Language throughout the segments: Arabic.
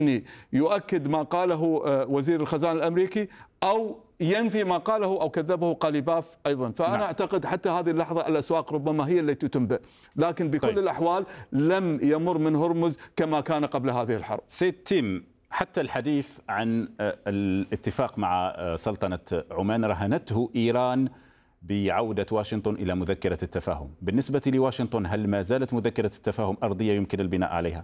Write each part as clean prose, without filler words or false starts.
يؤكد ما قاله وزير الخزانة الأمريكي أو ينفي ما قاله أو كذبه قليباف أيضا. فأنا أعتقد حتى هذه اللحظة الأسواق ربما هي التي تنبئ، لكن بكل الأحوال لم يمر من هرمز كما كان قبل هذه الحرب. سيد تيم، حتى الحديث عن الاتفاق مع سلطنة عمان رهنته إيران بعودة واشنطن إلى مذكرة التفاهم. بالنسبة لواشنطن، هل ما زالت مذكرة التفاهم أرضية يمكن البناء عليها؟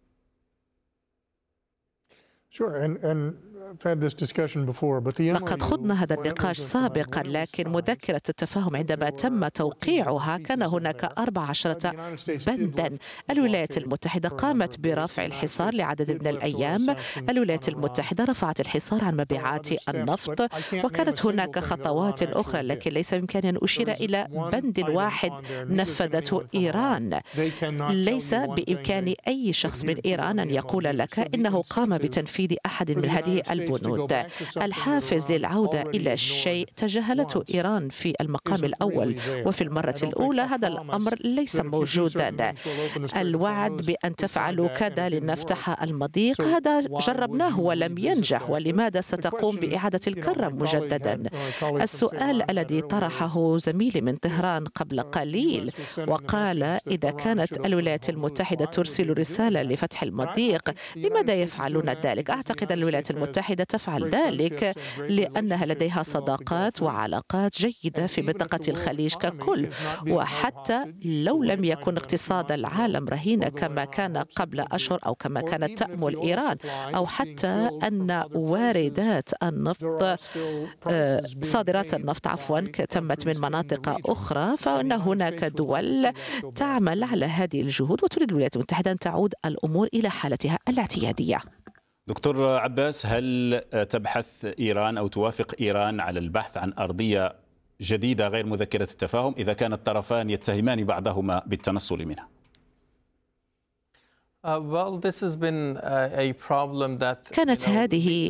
لقد خضنا هذا النقاش سابقا، لكن مذكرة التفاهم عندما تم توقيعها كان هناك 14 بندا. الولايات المتحدة قامت برفع الحصار لعدد من الأيام. الولايات المتحدة رفعت الحصار عن مبيعات النفط، وكانت هناك خطوات أخرى، لكن ليس بإمكاني أن أشير إلى بند واحد نفذته إيران. ليس بإمكان أي شخص من إيران أن يقول لك إنه قام بتنفيذ أحد من هذه البنود. الحافز للعودة إلى الشيء تجاهلته إيران في المقام الأول وفي المرة الأولى. هذا الأمر ليس موجودا. الوعد بأن تفعلوا كذا لنفتح المضيق، هذا جربناه ولم ينجح، ولماذا ستقوم بإعادة الكرة مجددا؟ السؤال الذي طرحه زميلي من طهران قبل قليل وقال إذا كانت الولايات المتحدة ترسل رسالة لفتح المضيق لماذا يفعلون ذلك؟ أعتقد أن الولايات المتحدة تفعل ذلك لأنها لديها صداقات وعلاقات جيدة في منطقة الخليج ككل، وحتى لو لم يكن اقتصاد العالم رهينة كما كان قبل أشهر أو كما كانت تأمل إيران، أو حتى أن واردات النفط صادرات النفط تمت من مناطق أخرى، فإن هناك دول تعمل على هذه الجهود وتريد الولايات المتحدة أن تعود الأمور إلى حالتها الاعتيادية. دكتور عباس، هل تبحث إيران أو توافق إيران على البحث عن أرضية جديدة غير مذكرة التفاهم إذا كان الطرفان يتهمان بعضهما بالتنصل منها؟ كانت هذه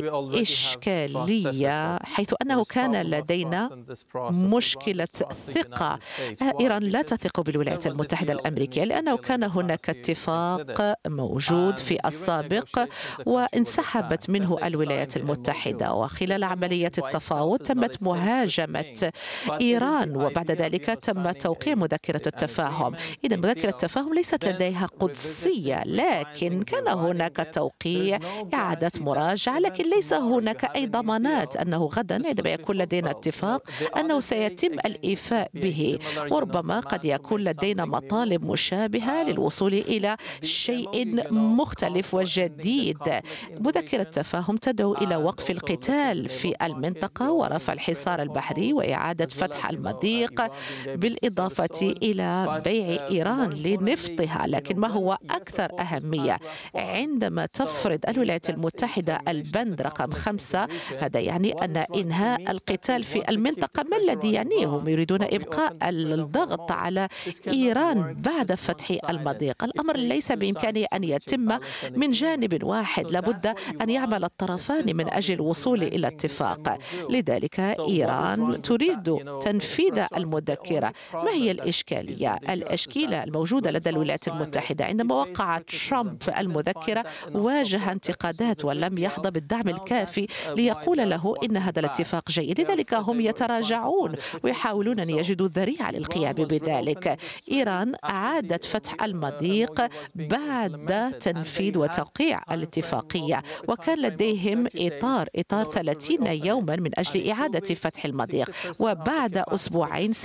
إشكالية حيث أنه كان لدينا مشكلة ثقة. إيران لا تثق بالولايات المتحدة الأمريكية لأنه كان هناك اتفاق موجود في السابق وانسحبت منه الولايات المتحدة، وخلال عملية التفاوض تمت مهاجمة إيران، وبعد ذلك تم توقيع مذكرة التفاهم. إذن مذكرة التفاهم ليست لديها قدسية، لكن كان هناك توقيع، إعادة مراجعة، لكن ليس هناك أي ضمانات أنه غدا عندما يكون لدينا اتفاق أنه سيتم الإيفاء به، وربما قد يكون لدينا مطالب مشابهة للوصول إلى شيء مختلف وجديد. مذكرة التفاهم تدعو إلى وقف القتال في المنطقة ورفع الحصار البحري وإعادة فتح المضيق، بالإضافة إلى بيع إيران لنفطها. لكن ما هو أكثر أهمية عندما تفرض الولايات المتحدة البند رقم 5، هذا يعني أن إنهاء القتال في المنطقة. ما الذي يعنيه؟ هم يريدون إبقاء الضغط على إيران بعد فتح المضيق. الأمر ليس بإمكانه أن يتم من جانب واحد، لابد أن يعمل الطرفان من أجل الوصول إلى اتفاق. لذلك إيران تريد تنفيذ المذكرة. ما هي الإشكالية؟ الإشكالية الموجودة لدى الولايات المتحدة عندما وقع ترامب المذكرة واجه انتقادات ولم يحظى بالدعم الكافي ليقول له إن هذا الاتفاق جيد، لذلك هم يتراجعون ويحاولون أن يجدوا ذريعة للقيام بذلك. إيران أعادت فتح المضيق بعد تنفيذ وتوقيع الاتفاقية، وكان لديهم إطار 30 يوما من أجل إعادة فتح المضيق، وبعد أسبوعين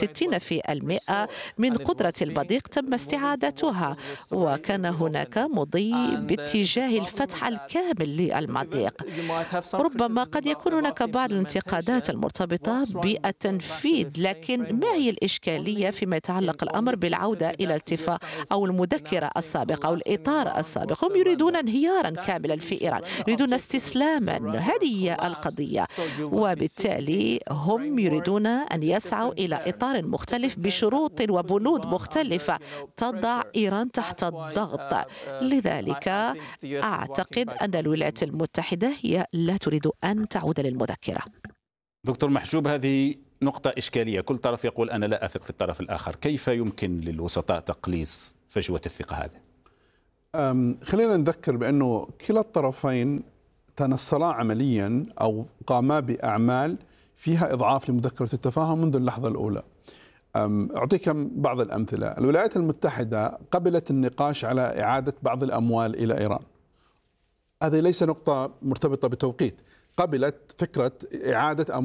60% من قدرة المضيق تم استعادتها، وكان هناك مضي باتجاه الفتح الكامل للمضيق. ربما قد يكون هناك بعض الانتقادات المرتبطة بالتنفيذ، لكن ما هي الإشكالية فيما يتعلق الأمر بالعودة إلى الاتفاق أو المذكرة السابقة أو الإطار السابق؟ هم يريدون انهيارا كاملا في إيران، يريدون استسلاما، هذه هي القضية، وبالتالي هم يريدون أن يسعوا إلى إطار مختلف بشروط وبنود مختلفة تضع إيران تحت الضغط. لذلك أعتقد أن الولايات المتحدة هي لا تريد أن تعود للمذكرة. دكتور محجوب، هذه نقطة إشكالية، كل طرف يقول أنا لا أثق في الطرف الآخر، كيف يمكن للوسطاء تقليص فجوة الثقة هذه؟ خلينا نذكر بأنه كلا الطرفين تنصلا عمليا أو قاما بأعمال فيها إضعاف لمذكرة التفاهم منذ اللحظة الأولى. أعطيك بعض الأمثلة. الولايات المتحدة قبلت النقاش على إعادة بعض الأموال إلى إيران. هذه ليس نقطة مرتبطة بتوقيت، قبلت فكرة إعادة